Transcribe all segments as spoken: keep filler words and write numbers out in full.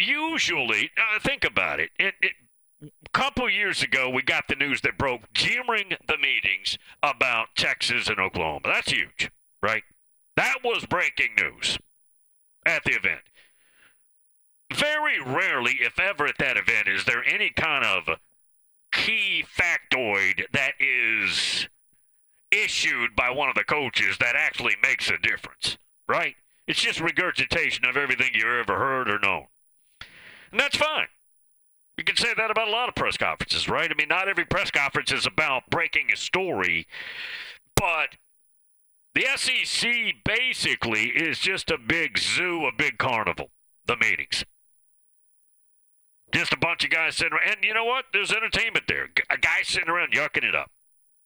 usually, uh, think about it. It, it. A couple years ago, we got the news that broke during the meetings about Texas and Oklahoma. That's huge, right? That was breaking news at the event. Very rarely, if ever at that event, is there any kind of key factoid that is issued by one of the coaches that actually makes a difference, right? It's just regurgitation of everything you ever heard or known. And that's fine. You can say that about a lot of press conferences, right? I mean, not every press conference is about breaking a story, but the S E C basically is just a big zoo, a big carnival, the meetings. Just a bunch of guys sitting around. And you know what? There's entertainment there. A guy sitting around yucking it up.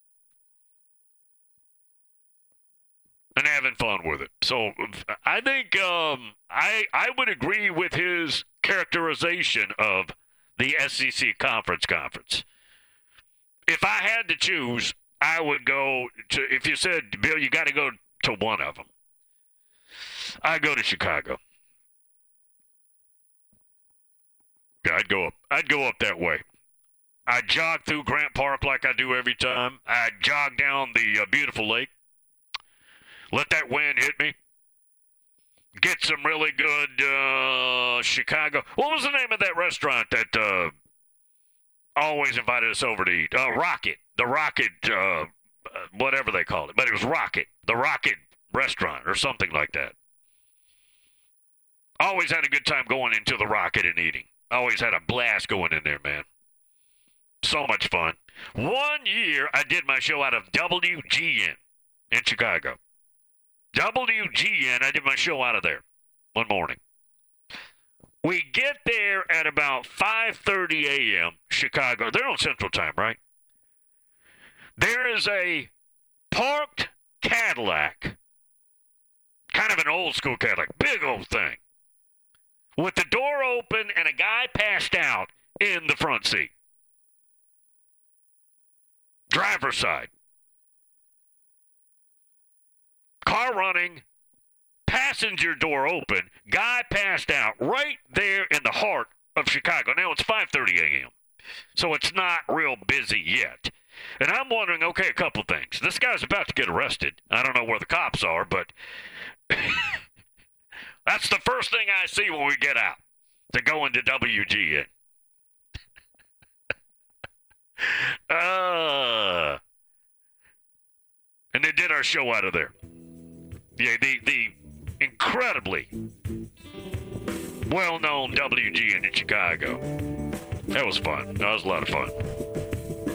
And having fun with it. So I think um, I I would agree with his characterization of the S E C conference conference. If I had to choose, I would go to, if you said, Bill, you got to go to one of them, I'd go to Chicago. Yeah, I'd go up. I'd go up that way. I'd jog through Grant Park like I do every time. I'd jog down the uh, beautiful lake. Let that wind hit me. Get some really good uh, Chicago. What was the name of that restaurant that uh, always invited us over to eat? Uh, Rocket. The Rocket, uh, whatever they called it. But it was Rocket. The Rocket restaurant or something like that. Always had a good time going into the Rocket and eating. Always had a blast going in there, man. So much fun. One year, I did my show out of W G N in Chicago. W G N, I did my show out of there one morning. We get there at about five thirty a.m. Chicago. They're on Central Time, right? There is a parked Cadillac, kind of an old school Cadillac, big old thing, with the door open and a guy passed out in the front seat. Driver's side. Car running, passenger door open, guy passed out right there in the heart of Chicago. Now it's five thirty a.m., so it's not real busy yet. And I'm wondering, okay, a couple things. This guy's about to get arrested. I don't know where the cops are, but that's the first thing I see when we get out to go into W G N. uh, and they did our show out of there. Yeah, the, the incredibly well-known W G N in Chicago. That was fun. That was a lot of fun.